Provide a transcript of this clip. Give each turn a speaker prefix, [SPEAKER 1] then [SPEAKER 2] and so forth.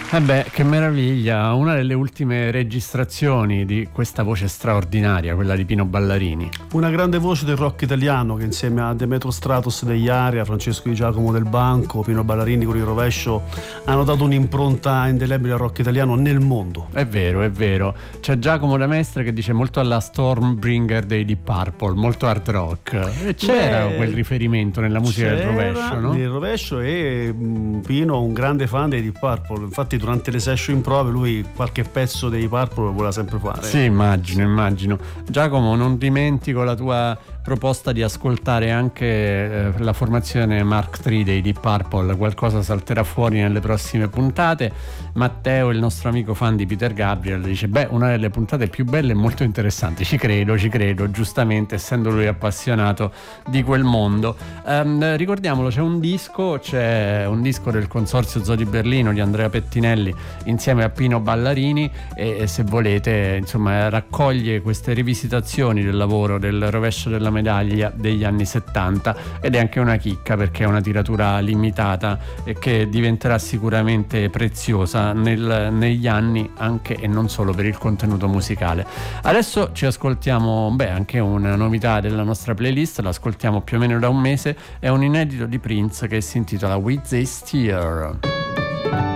[SPEAKER 1] Che meraviglia, una delle ultime registrazioni di questa voce straordinaria, quella di Pino Ballarini.
[SPEAKER 2] Una grande voce del rock italiano che insieme a Demetrio Stratos degli Aria, Francesco Di Giacomo del Banco, Pino Ballarini con il Rovescio hanno dato un'impronta indelebile al rock italiano nel mondo.
[SPEAKER 1] È vero, è vero. C'è Giacomo da Mestre che dice molto alla Stormbringer dei Deep Purple, molto hard rock. E c'era quel riferimento nella musica del Rovescio, no?
[SPEAKER 2] Nel Rovescio, e Pino un grande fan dei Deep Purple, infatti durante le session in prove lui qualche pezzo dei Purple lo voleva sempre fare.
[SPEAKER 1] Sì, immagino. Giacomo, non dimentico la tua proposta di ascoltare anche la formazione Mark III dei Deep Purple. Qualcosa salterà fuori nelle prossime puntate. Matteo, il nostro amico fan di Peter Gabriel, dice una delle puntate più belle e molto interessanti. Ci credo, giustamente, essendo lui appassionato di quel mondo. Ricordiamolo, c'è un disco del Consorzio Zoo di Berlino di Andrea Pettinelli insieme a Pino Ballarini, e se volete, insomma, raccoglie queste rivisitazioni del lavoro del Rovescio della Medaglia degli anni 70, ed è anche una chicca perché è una tiratura limitata e che diventerà sicuramente preziosa negli anni, anche e non solo per il contenuto musicale. Adesso ci ascoltiamo anche una novità della nostra playlist, l'ascoltiamo più o meno da un mese, è un inedito di Prince che si intitola With This Tear.